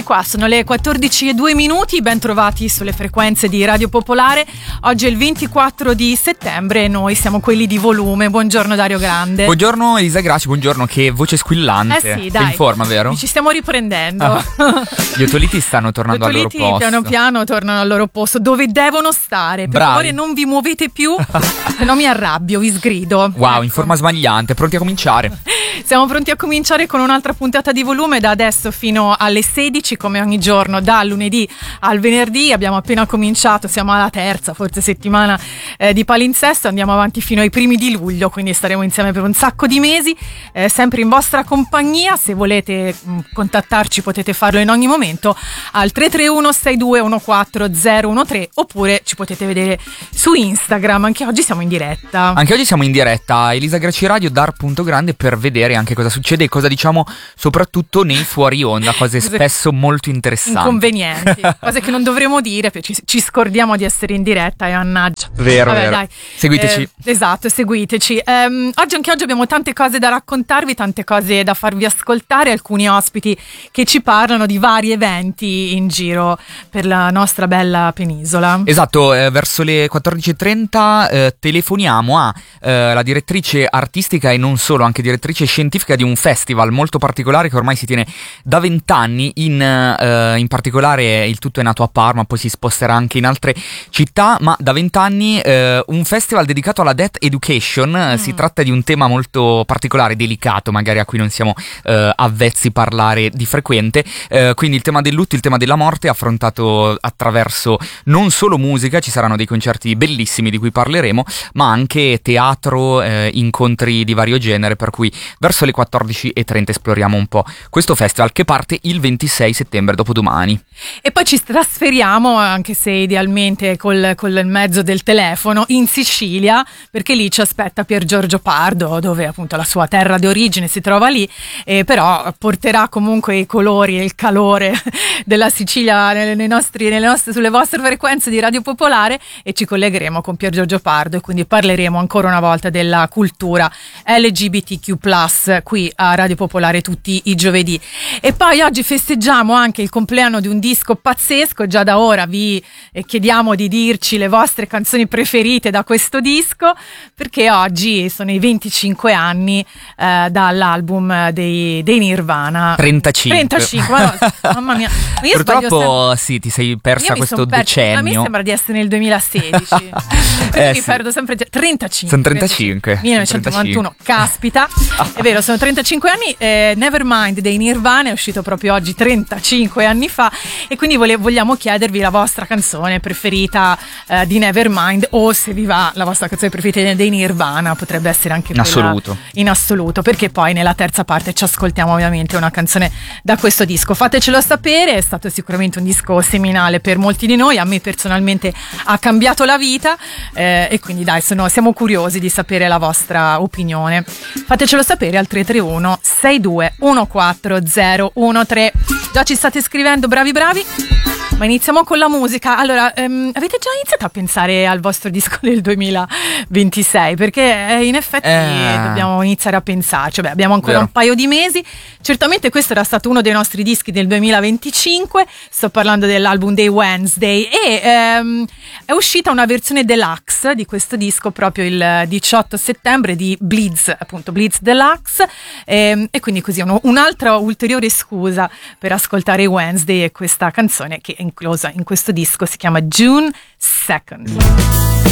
qua, sono le 14:02, ben trovati sulle frequenze di Radio Popolare. Oggi è il 24 di settembre e noi siamo quelli di volume. Buongiorno Dario Grande. Buongiorno Elisa Graci, buongiorno, che voce squillante. Sì, dai. Sei in forma, vero? Ci stiamo riprendendo. Gli otoliti stanno tornando al loro posto. Piano piano tornano al loro posto, dove devono stare. Per favore non vi muovete più, se no mi arrabbio, vi sgrido. Wow, ecco. In forma smagliante, pronti a cominciare. Siamo pronti a cominciare con un'altra puntata di volume da adesso fino alle 16, come ogni giorno, dal lunedì al venerdì. Abbiamo appena cominciato, siamo alla terza, forse settimana di palinsesto, andiamo avanti fino ai primi di luglio, quindi staremo insieme per un sacco di mesi, sempre in vostra compagnia. Se volete contattarci potete farlo in ogni momento al 331 6214 013, oppure ci potete vedere su Instagram. Anche oggi siamo in diretta. Anche oggi siamo in diretta, Elisa Graci Radio, Dar.grande, per vedere anche cosa succede e cosa diciamo soprattutto nei fuori onda, cose spesso molto interessanti, inconvenienti, cose che non dovremmo dire perché ci scordiamo di essere in diretta e mannaggia. Vero, vero. Dai. Seguiteci. Esatto, seguiteci. Anche oggi abbiamo tante cose da raccontarvi, tante cose da farvi ascoltare, alcuni ospiti che ci parlano di vari eventi in giro per la nostra bella penisola. Esatto, verso le 14:30 telefoniamo a la direttrice artistica e non solo, anche direttrice scientifica di un festival molto particolare che ormai si tiene da 20 anni, in particolare il tutto è nato a Parma, poi si sposterà anche in altre città, ma da 20 anni un festival dedicato alla Death Education. Si tratta di un tema molto particolare, delicato, magari a cui non siamo avvezzi parlare di frequente, quindi il tema del lutto, il tema della morte affrontato attraverso non solo musica, ci saranno dei concerti bellissimi di cui parleremo, ma anche teatro, incontri di vario genere, per cui verso le 14:30 esploriamo un po' questo festival che parte il 26 settembre, dopodomani. E poi ci trasferiamo, anche se idealmente col mezzo del telefono, in Sicilia, perché lì ci aspetta Pier Giorgio Pardo, dove appunto la sua terra d'origine si trova lì, però porterà comunque i colori e il calore della Sicilia sulle vostre frequenze di Radio Popolare, e ci collegheremo con Pier Giorgio Pardo e quindi parleremo ancora una volta della cultura LGBTQ+ qui a Radio Popolare tutti i giovedì. E poi oggi festeggiamo anche il compleanno di un disco pazzesco. Già da ora vi chiediamo di dirci le vostre canzoni preferite da questo disco, perché oggi sono i 25 anni dall'album dei Nirvana. 35, mamma mia. Purtroppo sì, ti sei persa questo decennio. A me sembra di essere nel 2016. Mi perdo sempre. 35. Sono 35. 1991, caspita. È vero, sono 35 anni. Nevermind dei Nirvana è uscito proprio oggi, 35 anni fa, e quindi vogliamo chiedervi la vostra canzone preferita di Nevermind, o se vi va la vostra canzone preferita dei Nirvana, potrebbe essere anche in assoluto, perché poi nella terza parte ci ascoltiamo ovviamente una canzone da questo disco. Fatecelo sapere, è stato sicuramente un disco seminale per molti di noi, a me personalmente ha cambiato la vita, e quindi dai, siamo curiosi di sapere la vostra opinione. Fatecelo sapere al 331 6214 013. Già ci state scrivendo, bravi, ma iniziamo con la musica. Allora, avete già iniziato a pensare al vostro disco del 2026? Perché in effetti dobbiamo iniziare a pensarci. Abbiamo ancora un paio di mesi. Certamente questo era stato uno dei nostri dischi del 2025. Sto parlando dell'album dei Wednesday, e è uscita una versione deluxe di questo disco proprio il 18 settembre di Bleeds, appunto Bleeds Deluxe, e quindi così un'altra ulteriore scusa per ascoltare i Wednesday, e questa canzone che è inclusa in questo disco si chiama June 2nd.